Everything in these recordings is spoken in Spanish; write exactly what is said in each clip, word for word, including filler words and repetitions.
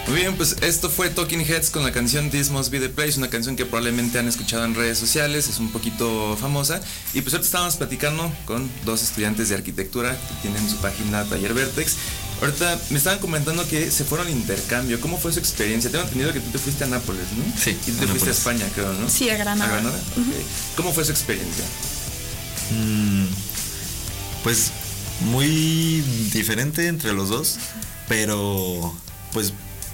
Muy bien, pues esto fue Talking Heads con la canción This Must Be The Place, una canción que probablemente han escuchado en redes sociales, es un poquito famosa. Y pues ahorita estábamos platicando con dos estudiantes de arquitectura que tienen su página Taller Vertex. Ahorita me estaban comentando que se fueron al intercambio. ¿Cómo fue su experiencia? Tengo entendido que tú te fuiste a Nápoles, ¿no? Sí. Y tú te fuiste a España, creo, ¿no? Sí, a Granada. ¿A Granada? Uh-huh. Okay. ¿Cómo fue su experiencia? Mm, pues muy diferente entre los dos, pero pues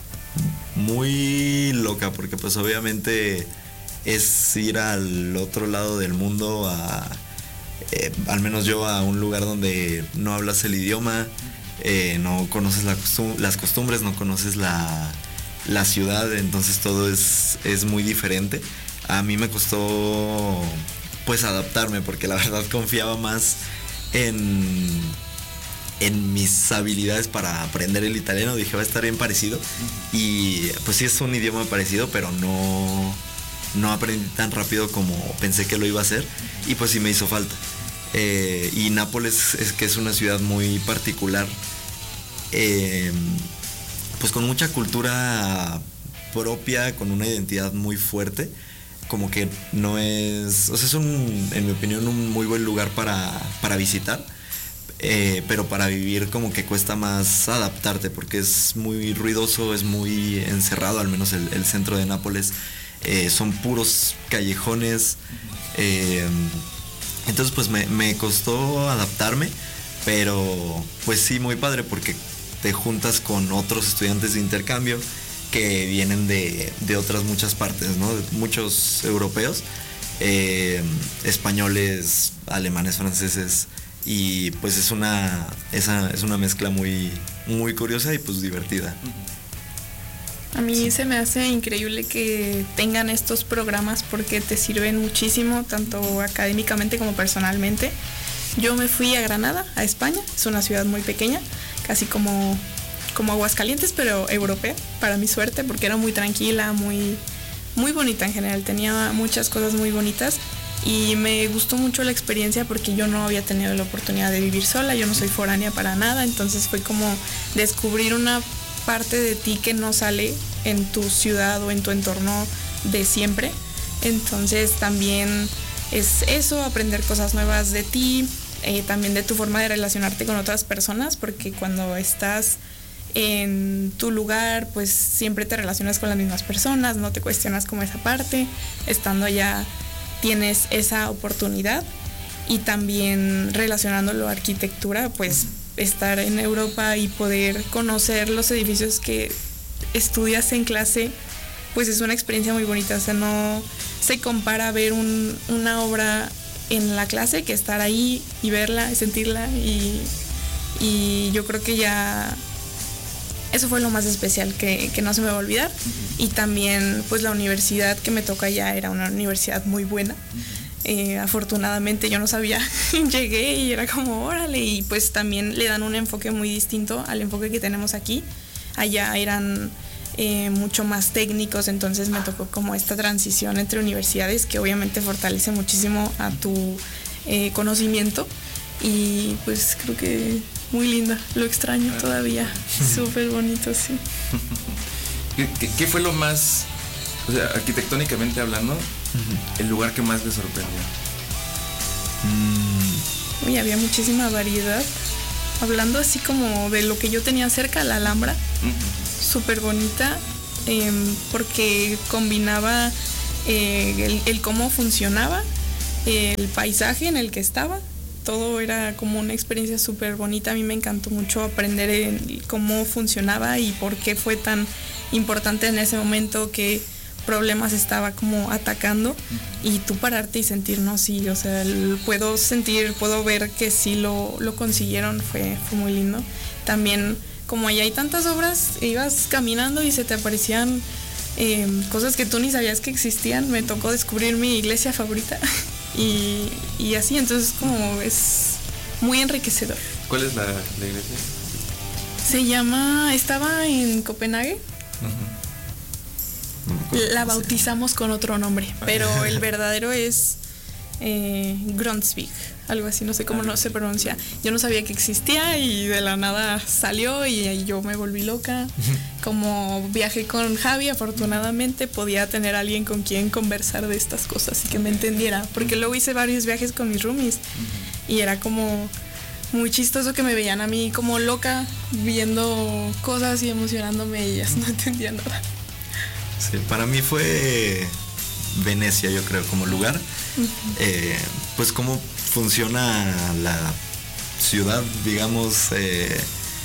muy loca, porque pues obviamente es ir al otro lado del mundo, a eh, al menos yo, a un lugar donde no hablas el idioma, eh, no conoces la costum- las costumbres, no conoces la, la ciudad, entonces todo es, es muy diferente. A mí me costó pues adaptarme, porque la verdad confiaba más en, en mis habilidades para aprender el italiano. Dije, va a estar bien parecido, y pues sí es un idioma parecido, pero no, no aprendí tan rápido como pensé que lo iba a hacer, y pues sí me hizo falta. Eh, y Nápoles es que es una ciudad muy particular, eh, pues con mucha cultura propia, con una identidad muy fuerte. Como que no es, o sea, es un, en mi opinión, un muy buen lugar para, para visitar, eh, pero para vivir como que cuesta más adaptarte, porque es muy ruidoso, es muy encerrado, al menos el, el centro de Nápoles, eh, son puros callejones, eh, entonces pues me, me costó adaptarme, pero pues sí, muy padre, porque te juntas con otros estudiantes de intercambio que vienen de, de otras muchas partes, ¿no? Muchos europeos, eh, españoles, alemanes, franceses, y pues es una, esa, es una mezcla muy, muy curiosa y pues divertida. A mí sí. Se me hace increíble que tengan estos programas, porque te sirven muchísimo, tanto académicamente como personalmente. Yo me fui a Granada, a España, es una ciudad muy pequeña, casi como... como Aguascalientes, pero europea, para mi suerte, porque era muy tranquila, muy, muy bonita en general, tenía muchas cosas muy bonitas, y me gustó mucho la experiencia porque yo no había tenido la oportunidad de vivir sola, yo no soy foránea para nada, entonces fue como descubrir una parte de ti que no sale en tu ciudad o en tu entorno de siempre. Entonces también es eso, aprender cosas nuevas de ti, eh, también de tu forma de relacionarte con otras personas, porque cuando estás en tu lugar, pues siempre te relacionas con las mismas personas, no te cuestionas como esa parte. Estando allá tienes esa oportunidad, y también relacionándolo a arquitectura, pues estar en Europa y poder conocer los edificios que estudias en clase, pues es una experiencia muy bonita. O sea, no se compara ver un, una obra en la clase que estar ahí y verla y sentirla, y, y yo creo que ya eso fue lo más especial que, que no se me va a olvidar. Uh-huh. Y también pues la universidad que me toca allá era una universidad muy buena. Uh-huh. Eh, afortunadamente yo no sabía, llegué y era como órale, y pues también le dan un enfoque muy distinto al enfoque que tenemos aquí. Allá eran eh, mucho más técnicos, entonces me tocó como esta transición entre universidades que obviamente fortalece muchísimo a tu eh, conocimiento, y pues creo que muy linda, lo extraño todavía, súper bonito, sí. ¿Qué, qué, ¿Qué fue lo más, o sea, arquitectónicamente hablando, uh-huh, el lugar que más le sorprendió? Mm. Uy, había muchísima variedad. Hablando así como de lo que yo tenía cerca, la Alhambra, uh-huh, súper bonita, eh, porque combinaba eh, el, el cómo funcionaba, eh, el paisaje en el que estaba. Todo era como una experiencia súper bonita. A mí me encantó mucho aprender el, cómo funcionaba y por qué fue tan importante en ese momento, qué problemas estaba como atacando, y tú pararte y sentir, no, sí, o sea, el, puedo sentir, puedo ver que sí lo, lo consiguieron, fue, fue muy lindo. También, como allá hay tantas obras, ibas caminando y se te aparecían eh, cosas que tú ni sabías que existían. Me tocó descubrir mi iglesia favorita. Y, y así, entonces como es muy enriquecedor. ¿Cuál es la, la iglesia? Se llama, estaba en Copenhague. Uh-huh. La bautizamos con otro nombre, pero el verdadero es eh, Grundtvig, algo así, no sé cómo no se pronuncia. Yo no sabía que existía y de la nada salió y ahí yo me volví loca. Como viajé con Javi, afortunadamente podía tener a alguien con quien conversar de estas cosas y que me entendiera, porque luego hice varios viajes con mis roomies y era como muy chistoso que me veían a mí como loca viendo cosas y emocionándome y ellas no entendían nada. Sí, para mí fue Venecia, yo creo, como lugar. Uh-huh. eh, pues cómo funciona la ciudad, digamos, eh,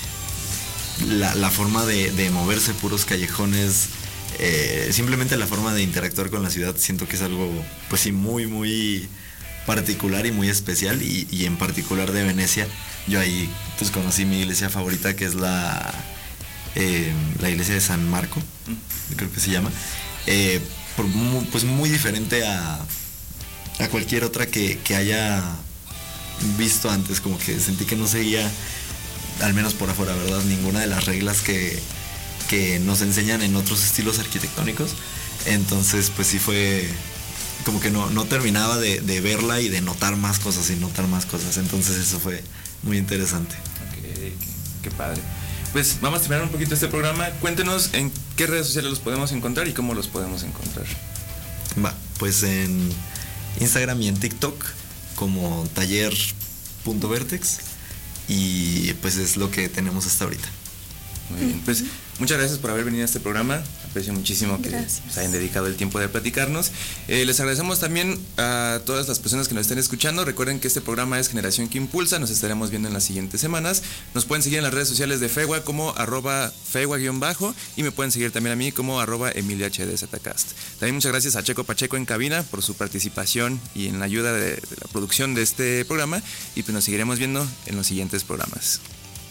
la, la forma de, de moverse, puros callejones, eh, simplemente la forma de interactuar con la ciudad, siento que es algo, pues sí, muy, muy particular y muy especial, y, y en particular de Venecia. Yo ahí pues conocí mi iglesia favorita, que es la eh, la iglesia de San Marco, creo que se llama, eh, por muy, pues muy diferente a, a cualquier otra que, que haya visto antes. Como que sentí que no seguía, al menos por afuera, ¿verdad?, ninguna de las reglas que, que nos enseñan en otros estilos arquitectónicos. Entonces pues sí fue como que no, no terminaba de, de verla y de notar más cosas y notar más cosas. Entonces eso fue muy interesante. Ok, qué, qué padre. Pues vamos a terminar un poquito este programa. Cuéntenos en qué redes sociales los podemos encontrar y cómo los podemos encontrar. Va, pues en Instagram y en TikTok como taller punto vertex, y pues es lo que tenemos hasta ahorita. Muy bien, pues muchas gracias por haber venido a este programa. Aprecio muchísimo que gracias. se hayan dedicado el tiempo de platicarnos. Eh, les agradecemos también a todas las personas que nos estén escuchando. Recuerden que este programa es Generación que Impulsa. Nos estaremos viendo en las siguientes semanas. Nos pueden seguir en las redes sociales de FEWA como arroba FEWA-bajo, y me pueden seguir también a mí como arroba EmiliaHDZcast. También muchas gracias a Checo Pacheco en cabina por su participación y en la ayuda de, de la producción de este programa. Y pues nos seguiremos viendo en los siguientes programas.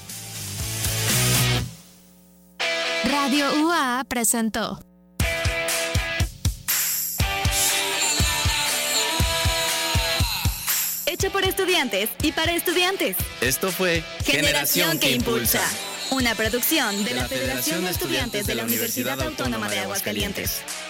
Radio U A A presentó Hecho por estudiantes y para estudiantes. Esto fue Generación que Impulsa, una producción de la Federación de Estudiantes de la Universidad Autónoma de Aguascalientes.